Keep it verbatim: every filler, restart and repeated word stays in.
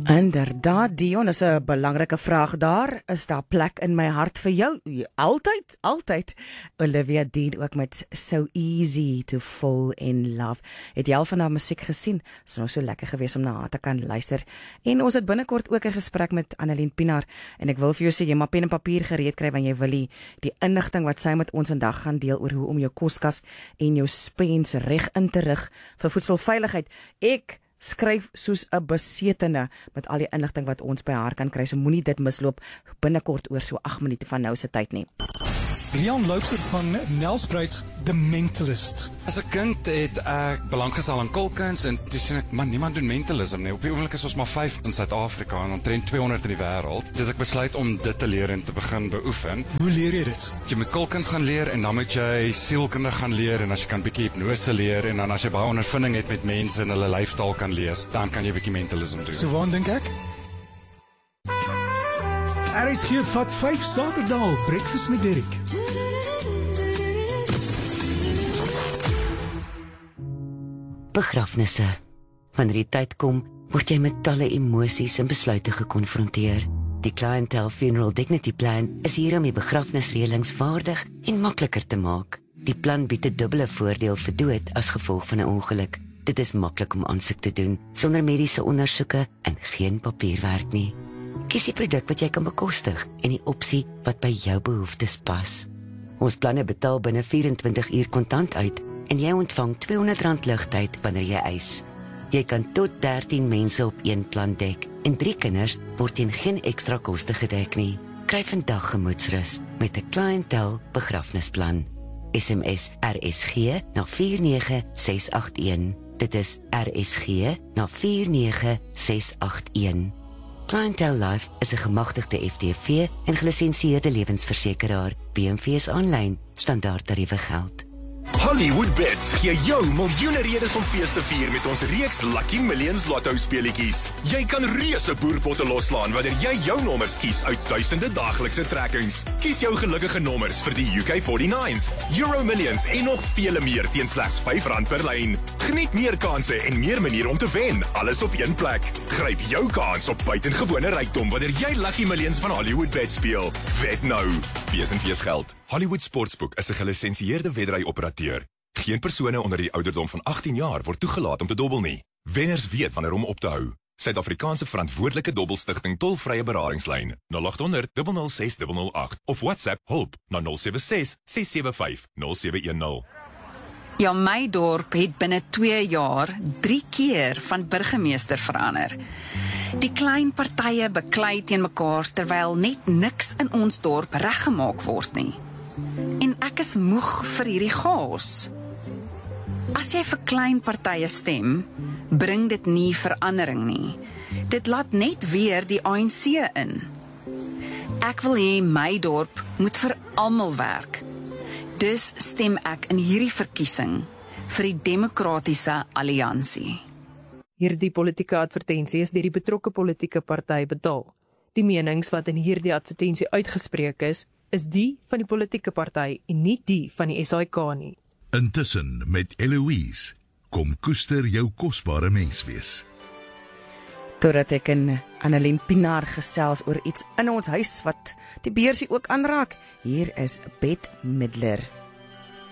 Inderdaad, Dion, is 'n belangrike vraag daar. Is daar plek in my hart vir jou? Altyd, altyd. Olivia Dean ook met So Easy to Fall in Love. Het jy al van haar musiek gesien? Is nou so lekker gewees om na haar te kan luister. En ons het binnekort ook 'n gesprek met Annelien Pinaar. En ek wil vir jou sê, jy maar pen en papier gereed kry want jy wil die, die inligting wat sy met ons vandag gaan deel oor hoe om jou koskas en jou spens reg in te rig vir voedselveiligheid. Ek skryf soos 'n besetene met al die inligting wat ons by haar kan kry. So moenie dit misloop binnekort oor so agt minute van nou se tyd nie. Rian Loubser van Nelspruit, The Mentalist. As 'n kind het ek belang gestel aan kolkuns en toe sien ek, man, niemand doen mentalism nie. Op die oomblik is ons maar vyf in Suid-Afrika en omtrent tweehonderd in die wêreld. Dit ek besluit om dit te leer en te begin beoefen. Hoe leer jy dit? Jy moet kolkuns gaan leer en dan moet jy sielkunde gaan leer en as jy kan bietjie hipnose leer en dan as jy baie ondervinding het met mense en hulle lyfstaal kan lees, dan kan jy bietjie mentalism doen. So waar dink ek? R S G vat vyf Saterdae breakfast met Derek. Begrafnisse. Wanneer die tyd kom, word jy met talle emosies en besluite gekonfronteer. Die Clientele Funeral Dignity Plan is hier om die begrafnisreëlings vaardig en makliker te maak. Die plan bied 'n dubbele voordeel vir dood as gevolg van 'n ongeluk. Dit is maklik om aansoek te doen, sonder mediese ondersoeke en geen papierwerk nie. Kies die produk wat jy kan bekostig en die opsie wat by jou behoeftes pas. Ons planne betaal binne vyf en twintig uur kontant uit en jy ontvang tweehonderd rand ligtyd wanneer jy eis. Jy kan tot dertien mense op een plan dek en drie kinders word teen geen ekstra koste gedek nie. Kry vandag gemoedsrus met 'n Clientele begrafnisplan. S M S R S G na vier nege ses agt een. Dit is R S G na vier nege ses agt een. Clientele Life is 'n gemagtigde F D V en gelisensieerde lewensversekeraar. B M V is aanlyn, standaard tariewe geld. Hollywoodbets gee jou miljoene redes om fees te vier met ons reeks Lucky Millions Lotto speletjies. Jy kan reuse boerpotte loslaan wanneer jy jou nommers kies uit duisende daaglikse trekkings. Kies jou gelukkige nommers vir die U K forty-nines, Euro Millions en nog vele meer teen slegs vyf rand per lyn. Geniet meer kansse en meer maniere om te wen, alles op een plek. Gryp jou kans op buitengewone rykdom wanneer jy Lucky Millions van Hollywoodbets speel. Wed nou. Wees en wees geld. Hollywood Sportsbook is 'n gelisensieerde wedry-operateur. Geen persone onder die ouderdom van agttien jaar word toegelaat om te dobbel nie. Wenners weet wanneer om op te hou. Suid-Afrikaanse verantwoordelike dobbelstigting tolvrye beradingslyn nul agt honderd nul nul ses nul nul agt of WhatsApp hulp na nul sewe ses ses sewe vyf nul sewe een nul. Ja, my dorp het binne twee jaar drie keer van burgemeester verander. Die klein partye beklei teen mekaar terwyl net niks in ons dorp reggemaak word nie. En ek is moeg vir hierdie chaos. As jy vir klein partye stem, bring dit nie verandering nie. Dit laat net weer die A N C in. Ek wil hê my dorp moet vir almal werk. Dus stem ek in hierdie verkiesing vir die Demokratiese Alliansie. Hierdie politieke advertensie is deur die betrokke politieke party betaal. Die menings wat in hierdie advertensie uitgespreek is, is die van die politieke party en nie die van die S A I K nie. Intussen met Eloise, kom koester jou kosbare menswees. Totdat ek en Annelien Pinaar gesels oor iets in ons huis wat die beursie ook aanraak. Hier is Bette Midler.